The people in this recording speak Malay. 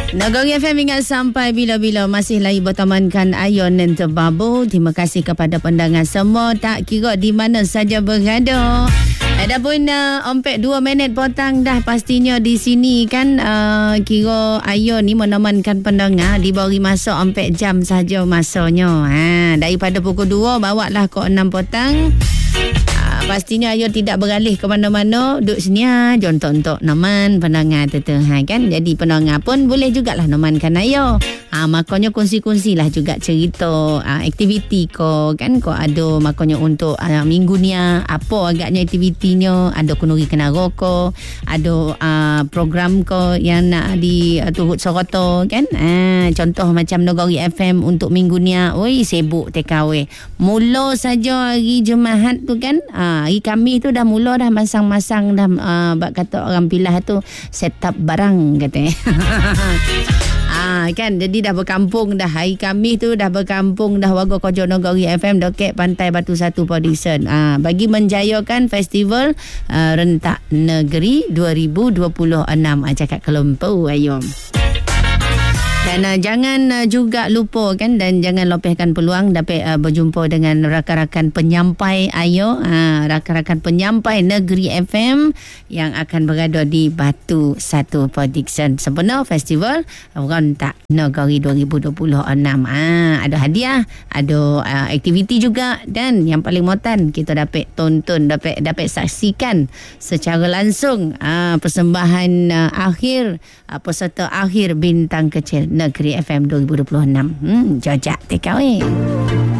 Nagori FM ingat sampai bila-bila masih lagi bertemankan Ayon dan Tebabu. Terima kasih kepada pendengar semua, tak kira di mana saja berada. Adapun ompek 2 minit potang dah pastinya di sini kan. Kira Ayon ni menemankan pendengar diberi masa ompek jam saja masanya. Daripada pukul 2 bawa lah ke 6 potang. Pastinya Ayon tidak beralih ke mana-mana. Duduk sini jom untuk neman pendengar tu kan. Jadi pendengar pun boleh jugalah nemankan Ayon. Makanya kongsi-kongsi lah juga cerita aktiviti ko kan. Ko ada makanya untuk minggu ni apa agaknya aktivitinya. Ada kunuri kena rokok. Ada program ko yang nak diturut soroto kan. Contoh macam Nagori FM untuk minggu ni. Oi sibuk TKW. Mula saja hari Jumaat tu kan. Hari Khamis tu dah mula dah masang-masang dah bak kata orang pilah tu set up barang katanya. Kan jadi dah berkampung dah hari Khamis tu dah berkampung dah warga Kojo Nagori FM Dokek Pantai Batu Satu Production bagi menjayakan festival Rentak Negeri 2026 cakap kelompo ayom. Dan jangan juga lupa kan, dan jangan lepaskan peluang dapat berjumpa dengan rakan-rakan penyampai Ayo, rakan-rakan penyampai Negeri FM yang akan berada di Batu Satu Production sempena Festival Rentak Negeri 2026. Ada hadiah, ada aktiviti juga, dan yang paling motan kita dapat tonton, dapat saksikan secara langsung persembahan akhir peserta akhir bintang kecil Negeri FM 2026. Jajak TKW.